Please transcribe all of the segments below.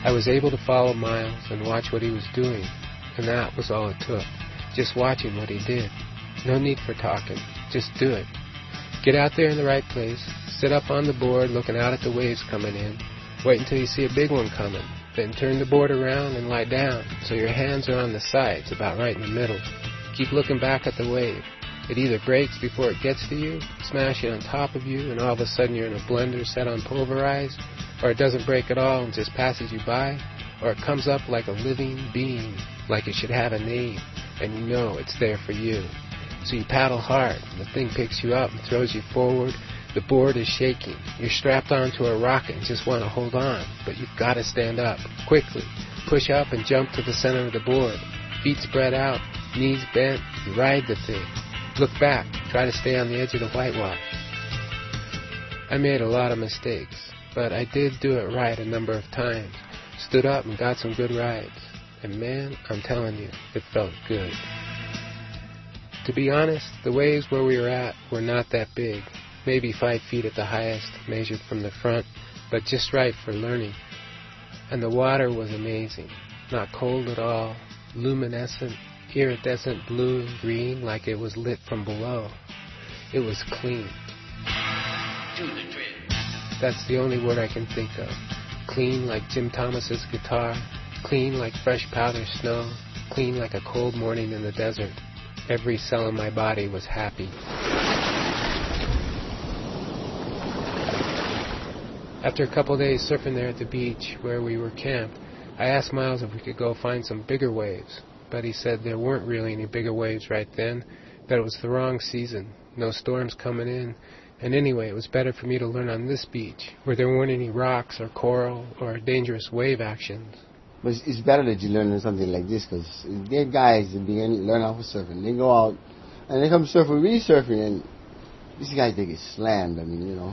I was able to follow Miles and watch what he was doing, and that was all it took. Just watching what he did. No need for talking. Just do it. Get out there in the right place. Sit up on the board looking out at the waves coming in. Wait until you see a big one coming. Then turn the board around and lie down so your hands are on the sides, about right in the middle. Keep looking back at the wave. It either breaks before it gets to you, smashing on top of you, and all of a sudden you're in a blender set on pulverize, or it doesn't break at all and just passes you by, or it comes up like a living being, like it should have a name, and you know it's there for you. So you paddle hard, and the thing picks you up and throws you forward. The board is shaking. You're strapped onto a rocket and just want to hold on, but you've got to stand up, quickly. Push up and jump to the center of the board. Feet spread out, knees bent, you ride the thing. Look back, try to stay on the edge of the whitewash. I made a lot of mistakes, but I did do it right a number of times. Stood up and got some good rides. And man, I'm telling you, it felt good. To be honest, the waves where we were at were not that big. Maybe 5 feet at the highest, measured from the front, but just right for learning. And the water was amazing. Not cold at all, luminescent, iridescent blue and green like it was lit from below. It was clean. That's the only word I can think of. Clean like Jim Thomas's guitar, clean like fresh powdered snow, clean like a cold morning in the desert. Every cell in my body was happy. After a couple days surfing there at the beach where we were camped, I asked Miles if we could go find some bigger waves, but he said there weren't really any bigger waves right then, that it was the wrong season, no storms coming in, and anyway, it was better for me to learn on this beach, where there weren't any rocks or coral or dangerous wave actions. But it's better that you learn something like this, because there are guys that learn how to surf, and they go out, and they come surfing, really surfing, and these guys, they get slammed. I mean, you know.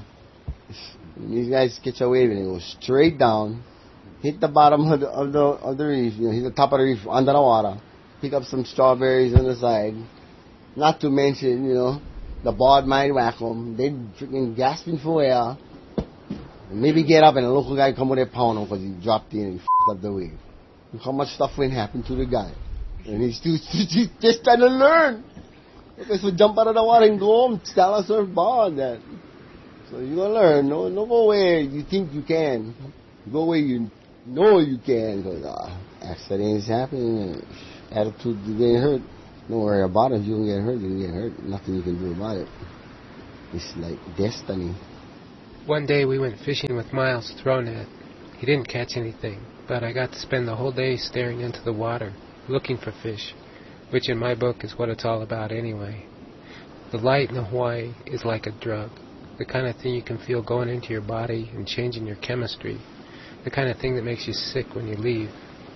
These guys catch a wave and they go straight down, hit the bottom of the reef, you know, hit the top of the reef under the water, pick up some strawberries on the side. Not to mention, you know, the board might whack them. They freaking gasping for air. And maybe get up and a local guy come with a pound because he dropped in and he f***ed up the wave. Look how much stuff went happen to the guy. And he's just trying to learn. Okay, so jump out of the water and go home, style a surfboard. That. So you're going to learn. No go where you think you can. Go where you know you can. Because accidents happen. Attitude, you get hurt. Don't worry about it. If you don't get hurt, you don't get hurt. Nothing you can do about it. It's like destiny. One day we went fishing with Miles' throw net. He didn't catch anything, but I got to spend the whole day staring into the water, looking for fish, which in my book is what it's all about anyway. The light in Hawaii is like a drug. The kind of thing you can feel going into your body and changing your chemistry. The kind of thing that makes you sick when you leave.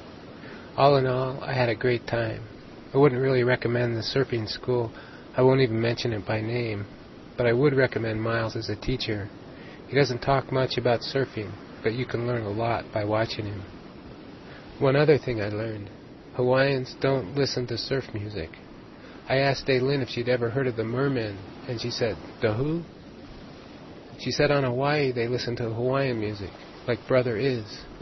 All in all, I had a great time. I wouldn't really recommend the surfing school. I won't even mention it by name. But I would recommend Miles as a teacher. He doesn't talk much about surfing, but you can learn a lot by watching him. One other thing I learned. Hawaiians don't listen to surf music. I asked Daylin if she'd ever heard of the Mermen, and she said, "The who?" She said on Hawaii they listen to Hawaiian music, like Brother Is.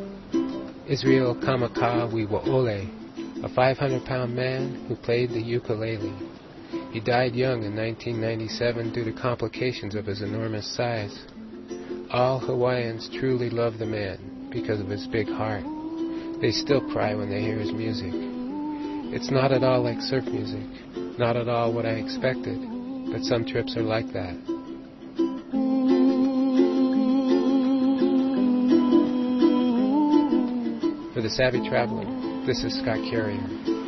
Israel Kamakawiwo'ole, a 500-pound man who played the ukulele. He died young in 1997 due to complications of his enormous size. All Hawaiians truly love the man because of his big heart. They still cry when they hear his music. It's not at all like surf music, not at all what I expected, but some trips are like that. For The Savvy Traveler, this is Scott Carrier.